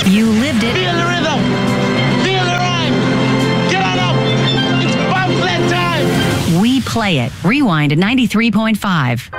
You lived it. Feel the rhythm. Feel the rhyme. Get on up. It's bobsled time. We play it. Rewind at 93.5.